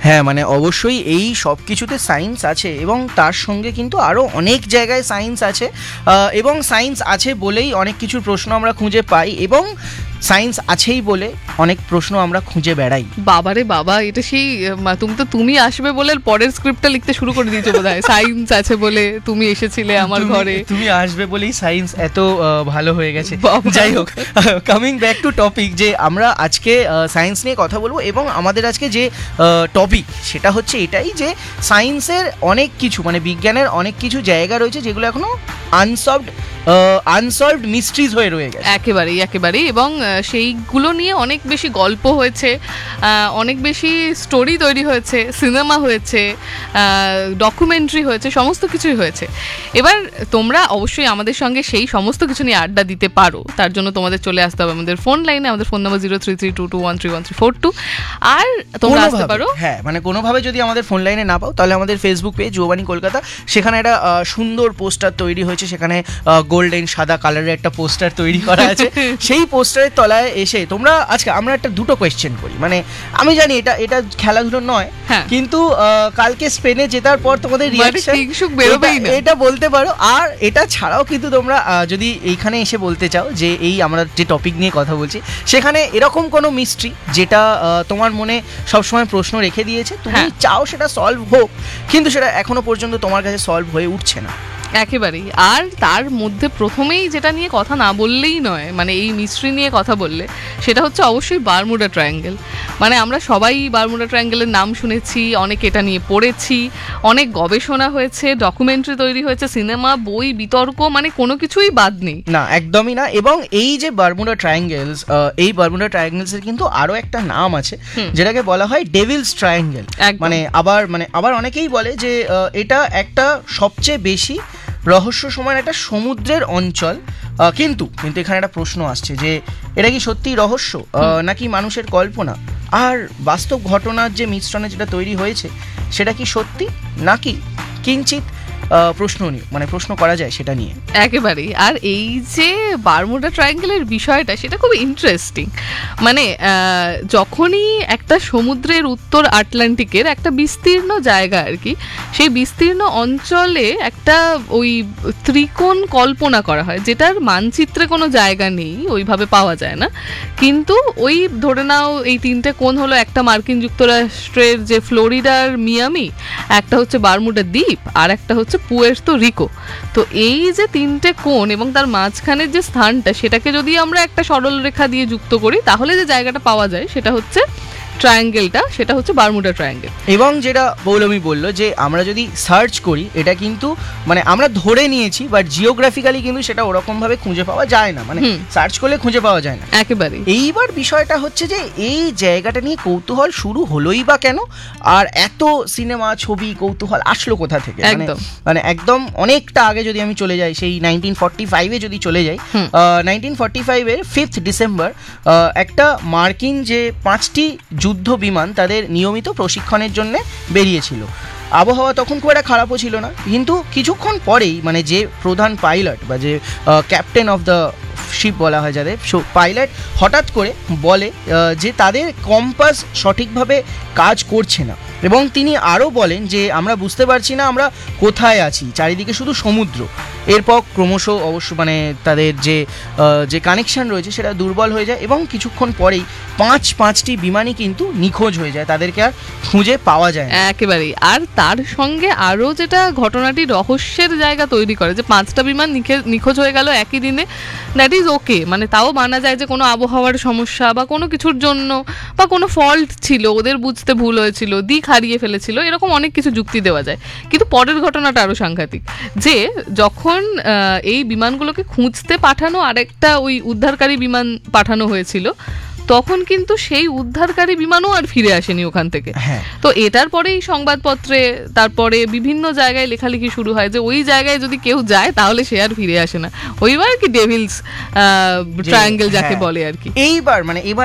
হ্যাঁ, মানে অবশ্যই এই সব কিছুতে সায়েন্স আছে, এবং তার সঙ্গে কিন্তু আরও অনেক জায়গায় সায়েন্স আছে, এবং সায়েন্স আছে বলেই অনেক কিছুর প্রশ্ন আমরা খুঁজে পাই, এবং সায়েন্স আছেই বলে অনেক প্রশ্ন আমরা খুঁজে বেড়াই। বাবারে বাবা, এটা সেই তুমি আসবে বলে পরের স্ক্রিপ্টটা লিখতে শুরু করে দিয়েছো বোধহয়। সায়েন্স আছে বলে তুমি এসেছিলে আমার ঘরে, তুমি আসবে বলেই সায়েন্স এত ভালো হয়ে গেছে। যাই হোক, কামিং ব্যাক টু টপিক, যে আমরা আজকে সায়েন্স নিয়ে কথা বলবো, এবং আমাদের আজকে যে টপিক সেটা হচ্ছে এটাই যে সায়েন্সের অনেক কিছু, মানে বিজ্ঞানের অনেক কিছু জায়গা রয়েছে যেগুলো এখনো আনসলভড মিস্ট্রিজ হয়ে রয়ে গেছে। একেবারেই, এবং সেইগুলো নিয়ে অনেক বেশি গল্প হয়েছে, অনেক বেশি স্টোরি তৈরি হয়েছে, সিনেমা হয়েছে, ডকুমেন্টারি হয়েছে, সমস্ত কিছুই হয়েছে। এবার তোমরা অবশ্যই আমাদের সঙ্গে সেই সমস্ত কিছু নিয়ে আড্ডা দিতে পারো, তার জন্য তোমাদের চলে আসতে হবে আমাদের ফোন লাইনে। আমাদের ফোন নাম্বার 0332213142, আর তোমরা আসতে পারো। হ্যাঁ, মানে কোনোভাবে যদি আমাদের ফোন লাইনে না পাও, তাহলে আমাদের ফেসবুক পেজ যুববাণী কলকাতা, সেখানে একটা সুন্দর পোস্টার তৈরি হয়েছে, সেখানে গোল্ডেন সাদা কালারের একটা পোস্টার তৈরি করা আছে। সেই পোস্টারের তলায় এসে তোমরা, আজকে আমরা দুটো কোয়েশ্চেন করি, মানে আমি জানি এটা খেলাধুলো নয়, কিন্তু কালকে স্পেনে জেতার পর তোমাদের রিঅ্যাকশন এটা বলতে পারো। আর এটা ছাড়াও কিন্তু তোমরা যদি এইখানে এসে বলতে চাও যে এই আমরা যে টপিক নিয়ে কথা বলছি, সেখানে এরকম কোনো মিস্ট্রি যেটা তোমার মনে সবসময় প্রশ্ন রেখে দিয়েছে, তুমি চাও সেটা সলভ হোক, কিন্তু সেটা এখনো পর্যন্ত তোমার কাছে সলভ হয়ে উঠছে না। একেবারেই। আর তার মধ্যে প্রথমেই যেটা নিয়ে কথা না বললেই নয়, মানে এই মিস্ট্রি নিয়ে কথা বললে, সেটা হচ্ছে অবশ্যই বারমুডা ট্রায়াঙ্গেল। মানে আমরা সবাই বারমুডা ট্রায়াঙ্গেলের নাম শুনেছি, অনেক এটা নিয়ে পড়েছি, অনেক গবেষণা হয়েছে, ডকুমেন্টারি তৈরি হয়েছে, সিনেমা, বই, বিতর্ক, মানে কোনো কিছুই বাদ নেই। না, একদমই না। এবং এই যে বারমুডা ট্রায়াঙ্গেলস, এই বারমুডা ট্রায়াঙ্গেলসের কিন্তু আরো একটা নাম আছে, যেটাকে বলা হয় ডেভিলস ট্রায়াঙ্গেল। মানে আবার অনেকেই বলে যে এটা একটা সবচেয়ে বেশি রহস্য সময়ের একটা সমুদ্রের অঞ্চল, কিন্তু এখানে একটা প্রশ্ন আসছে যে এটা কি সত্যি রহস্য নাকি মানুষের কল্পনা, আর বাস্তব ঘটনার যে মিশ্রণে যেটা তৈরি হয়েছে সেটা কি সত্যি নাকি কিঞ্চিত প্রশ্ন করা যায় সেটা নিয়ে। একেবারেই। আর এই যে বারমুডা ট্রায়াঙ্গেলের বিষয়টা, সেটা খুব ইন্টারেস্টিং। মানে যখনই একটা সমুদ্রের উত্তর আটলান্টিকের একটা বিস্তীর্ণ জায়গা আর কি, সেই বিস্তীর্ণ অঞ্চলে একটা ওই ত্রিকোণ কল্পনা করা হয়, যেটার মানচিত্রে কোনো জায়গা নেই, ওইভাবে পাওয়া যায় না, কিন্তু ওই ধরে নাও এই তিনটে কোণ হলো, একটা মার্কিন যুক্তরাষ্ট্রের যে ফ্লোরিডার মিয়ামি, একটা হচ্ছে বারমুডা দ্বীপ, আর একটা হচ্ছে পুয়ের্তো রিকো। তো এই যে তিনটে কোণ এবং তার মাঝখানের যে স্থানটা, সেটাকে যদি আমরা একটা সরল রেখা দিয়ে যুক্ত করি, তাহলে যে জায়গাটা পাওয়া যায় সেটা হচ্ছে ট্রায়াঙ্গেলটা, সেটা হচ্ছে বারমুডা ট্রায়াঙ্গেল। এবং যেটা পৌলমী বললো যে আমরা যদি সার্চ করি, এটা কিন্তু মানে আমরা ধরে নিয়েছি, বাট জিওগ্রাফিক্যালি কিন্তু সেটা ওরকম ভাবে খুঁজে পাওয়া যায় না, মানে সার্চ করলে খুঁজে পাওয়া যায় না একেবারে। এইবার বিষয়টা হচ্ছে যে এই জায়গাটা নিয়ে কৌতূহল শুরু হলোই বা কেন, আর এত সিনেমা, ছবি, কৌতূহল আসলো কোথা থেকে? মানে একদম অনেকটা আগে যদি আমি চলে যাই, সেই 1945-এ যদি চলে যাই, 1945-এর 5 ডিসেম্বর একটা মার্কিন যে 5টি যুদ্ধ বিমান তাদের নিয়মিত প্রশিক্ষণের জন্য বেরিয়েছিল। আবহাওয়া তখন খুব একটা খারাপও ছিল না, কিন্তু কিছুক্ষণ পরেই মানে যে প্রধান পাইলট বা যে ক্যাপ্টেন অফ দ্য শিপ বলা হয় যাদের, পাইলট হঠাৎ করে বলে যে তাদের কম্পাস সঠিকভাবে কাজ করছে না, এবং তিনি আরও বলেন যে আমরা বুঝতে পারছি না আমরা কোথায় আছি, চারিদিকে শুধু সমুদ্র। এরপর ক্রমশ অবশ্য মানে তাদের যে কানেকশন রয়েছে সেটা দুর্বল হয়ে যায়, এবং কিছুক্ষণ পরেই পাঁচটি বিমানই কিন্তু নিখোঁজ হয়ে যায়, তাদেরকে আর খুঁজে পাওয়া যায় না। একেবারেই। আর তার সঙ্গে আরও যেটা ঘটনাটি রহস্যের জায়গা তৈরি করে, যে 5টা বিমান নিখোঁজ হয়ে গেল একই দিনে, দ্যাট ইজ ওকে, মানে তাও মানা যায় যে কোনো আবহাওয়ার সমস্যা বা কোনো কিছুর জন্য বা কোনো ফল্ট ছিল, ওদের বুঝতে ভুল হয়েছিল, দিক হারিয়ে ফেলেছিল, এরকম অনেক কিছু যুক্তি দেওয়া যায়। কিন্তু পরের ঘটনাটা আরও সাংঘাতিক, যে যখন এই বিমানগুলোকে খুঁজতে পাঠানো আরেকটা ওই উদ্ধারকারী বিমান পাঠানো হয়েছিল, তখন কিন্তু সেই উদ্ধারকারী বিমানও আর ফিরে আসেনি ওখান থেকে। তো এটার পরেই সংবাদপত্রে, তারপরে বিভিন্ন জায়গায় লেখালেখি শুরু হয় যে ওই জায়গায় যদি কেউ যায় তাহলে সে আর ফিরে আসে না। ওইবার কি ডেভিলস ট্রায়াঙ্গেল যাকে বলে আর কি। এইবার